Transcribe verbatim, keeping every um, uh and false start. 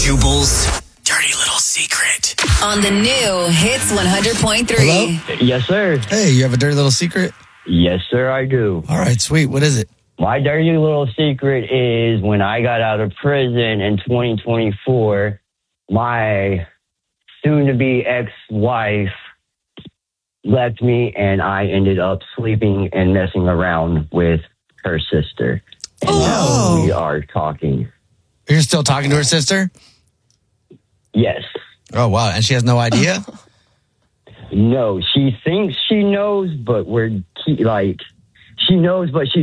Jubal's dirty little secret. On the new Hits one hundred point three. Hello? Yes, sir. Hey, you have a dirty little secret? Yes, sir, I do. All right, sweet. What is it? My dirty little secret is when I got out of prison in twenty twenty-four, my soon-to-be ex-wife left me, and I ended up sleeping and messing around with her sister. And Oh. now we are talking. You're still talking to her sister? Yes. Oh, wow. And she has no idea? No, she thinks she knows, but we're, like, she knows, but she